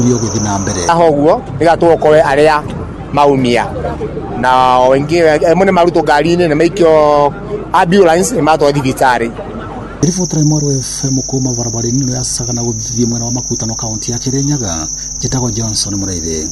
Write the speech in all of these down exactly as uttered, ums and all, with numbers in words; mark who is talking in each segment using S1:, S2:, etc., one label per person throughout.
S1: githina mbere
S2: ahoguo igatuokoe aria maumia na wengine mone maruto garini na maikio ambulance mato thibitari.
S1: Riboti ya Moro F M kuma barabarani no yasagana guthithia mwena wa Makutano kaunti ya Kirinyaga. Jitago Johnson Muraithe.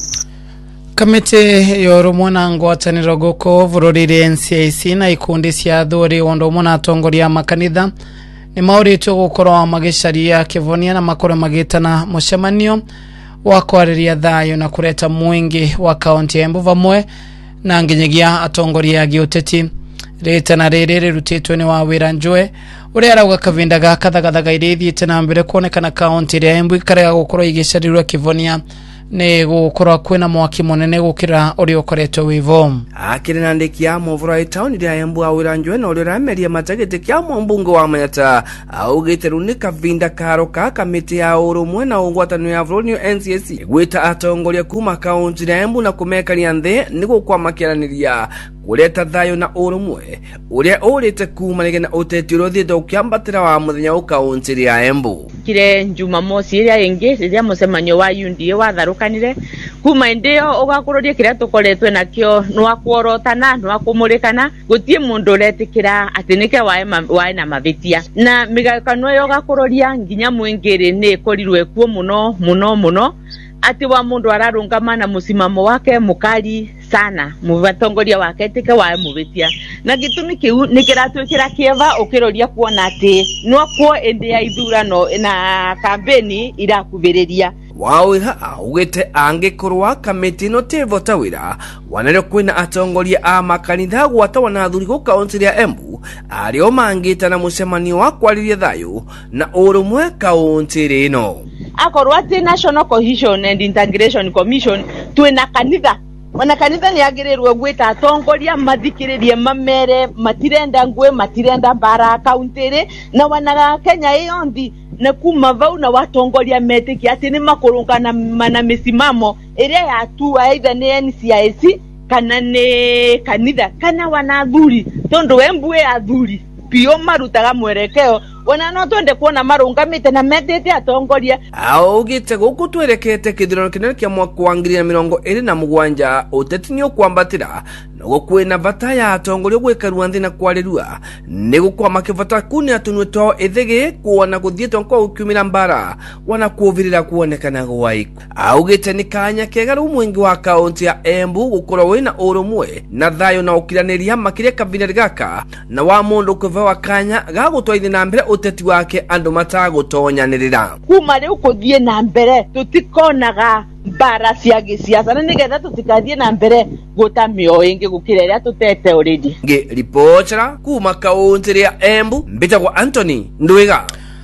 S3: Kamite yoro mwana ngwataniro goko vurorire N C I C na ikundi cia athuri ondo mwana atongoria makanitha ni maurito gukorwa magisharia Kivonia na makoro magitana mushemanio wa kwariria thayo na kureta mwingi wa kaunti ya Embu vamwe na nginyagia atongoria gioteti. Reta na rere rutitwe ni wa Wira Njue uri arauga kavinda ga kathagathaga irithiite na mbere kuonekana kaunti ya Embu ikarega gukorwo igisharirwa Kivonia ne gukorwa kwina mwaki munene gukira uri ukoretwo wivo.
S4: Akire na ndiki ya movoro ya town ya Embu a Wira Njue na uri rameria matagete kya mbunge wa Manyata augite runi kavinda karo ka kamiti ya urumwe na ungwatano ya Vronio N C S gwita atongoria kuma kaunti ya Embu na kumekaria nthe nigo kwa makiaraniria kureta thayo na urumwe uria urite kumanege na utetiro thito kiambatira wa muthenya wa kaunti ya Embu.
S5: Kire Jumamosi iria ingi iria musemanyo wa U N D A watharukanire kuma ndio ugakururia kiria tukoretwe nakio nwa kuorotana nwa kumurikana gutie mundu uretikira atinike wae wae na mavitia na migakano yo gakururia nginya mwingiri ni korirwe kuo muno muno muno ati wa mundu ararungama na musimamo wake mukali sana muvatongoria wake tike wae muvitia na gitumi kiu nikiratwikira kieva ukiroria kuona ati no kuo ende ya ithurano na kampeni irakuviriria
S4: wauha augite angikorwa kamiti no tivota wira wanere kwina atongoria a makanitha gwatawa na athuri go kaunti ya Embu ario mangita na musemanio wa kwariria thayo na urumwe kaunti rino
S5: akorwa ati National Cohesion and Integration Commission twina kanitha wana kanitha ni agirirwe gwita atongoria mathikiririe mamere matirenda ngwe matirenda bara kaunti na wana Kenya yondi na kuma vau na watongoria metiki ati ni makurungana mana misimamo iria yatu aidha ni N C I C kana ne kanitha kana wanathuri tondo Embu e athuri pio marutaga mwerekeo wana no twende kuona marungamite na metete atongoria
S4: augite guku twerekete kithirano kinene kia mwaka wa ngiri mirongo iri na mugwanja utetinio kwambatira no kwina bata ya atongoria gwikarua nthi na kwarirua ni gukwa makivata kuni atunwe to ithige kuona guthietwa kwa ukiumira mbara wana kuovirira kuonekana gwaiku augite ni kanya kega mwingi wa kaunti ya Embu gukorwo wina urumwe na thayo na ukiraniria makiria kabina gaka na wa mundu kuva kanya ga gutwaithia na mbere uteti wake andu matagutonyanirira
S5: kuma riu kuthie na mbere tutikonaga bara cia gisiasa na nigetha tutikathie na mbere guta mio ingi gukira ria tutete already.
S4: Nge reportera kuma kaunti ya Embu mbitagwa Anthony Ndwiga.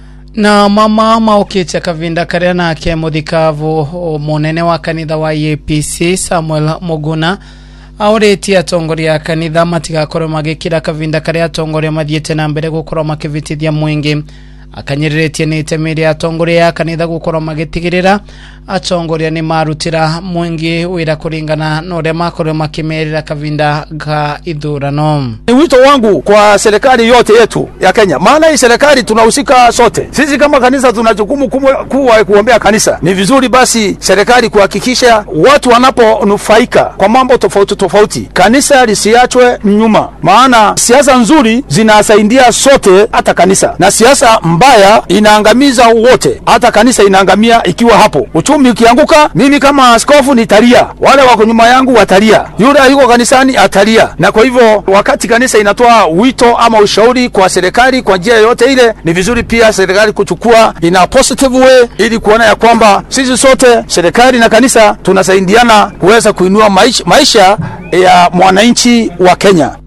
S3: Na mama maukite kavinda karia na ke muthikavu munene wa kanitha wa A P C Samuel Muguna aureti atongoria kanitha matigakorwo magikira kavinda karia atongoria mathiete na mbere gukorwo makivitithia mwingi akanyiriretie ni temeri atongoria kanitha gukorwo magitigirira atongoria ni marutira mwingi wira kuringana no re makorwo makimerera kavinda ga ithurano.
S6: Ni wito wangu kwa serikali yote yetu ya Kenya, maana hii serikali tunahusika sote. Sisi kama kanisa tuna jukumu kubwa kuombea kanisa. Ni vizuri basi serikali kuhakikisha watu wanaponufaika kwa mambo tofauti tofauti kanisa lisiachwe nyuma, maana siasa nzuri zinasaidia sote hata kanisa, na siasa mbaya inaangamiza wote, hata kanisa inaangamia ikiwa hapo. Uchumi ukianguka, mimi kama askofu nitalia, wale wako nyuma yangu watalia, yule yuko kanisani atalia. Na kwa hivyo wakati kanisa inatoa wito ama ushauri kwa serikali kwa njia yote ile, ni vizuri pia serikali kuchukua ina positive way ili kuona ya kwamba sisi sote serikali na kanisa tunasaidiana kuweza kuinua maisha, maisha ya mwananchi wa Kenya.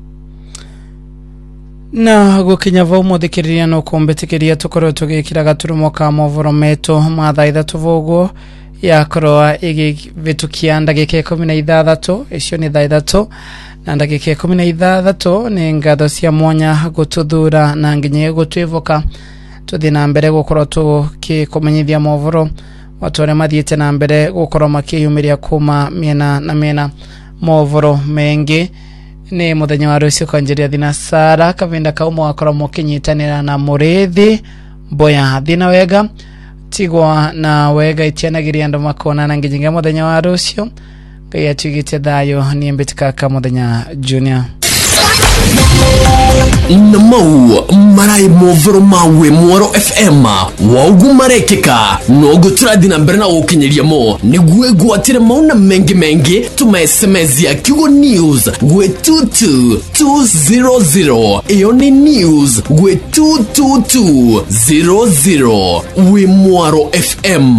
S3: Na gukinya vau muthikiriria no kumbetikiria tukorwo tugikira gaturumo ka movoro meto mathaa ithatu voguo ya korwa igivitukia ndagika ikumi na ithathatu icio ni thaa ithatu na ndagika ikumi na ithathatu ni ngatho cia mwanya gututhura na nginya gutwivoka tuthi na mbere gukorwo tukikumenyithia movoro watu aria mathiete na mbere gukorwo makiyumiria kuma miena na miena movoro mengi. Ni muthenya wa rucio kanjiria thina sara kavinda kaumo akora mukinyitanira na Murithi Boya thina wega tigwa na wega itianagiria ndo makona na ngijinga muthenya wa rucio ngai atugite thayo ni mbitika ka muthenya junior
S7: Namau marai movoro mawe Mwaro F M waugu marekeka nogo turadina mbere na ukinyiria mo nigwe gwatire mauna mengi mengi tuma S M S ya Kigo News gwe two two two zero zero iyo ni news gwe two two two zero zero we Mwaro F M